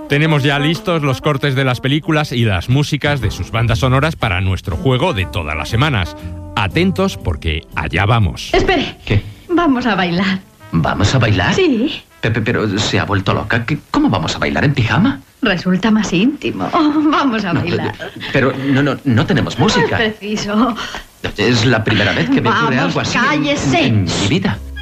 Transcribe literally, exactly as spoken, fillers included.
Tenemos ya listos los cortes de las películas y las músicas de sus bandas sonoras para nuestro juego de todas las semanas. Atentos porque allá vamos. Espere. ¿Qué? Vamos a bailar. ¿Vamos a bailar? Sí. Pepe, pero se ha vuelto loca. ¿Qué- ¿Cómo vamos a bailar en pijama? Resulta más íntimo. Oh, vamos a No, bailar. pero no, no, no tenemos No es música. preciso. Es la primera vez que me ocurre Vamos, algo así en- cállese. en mi vida.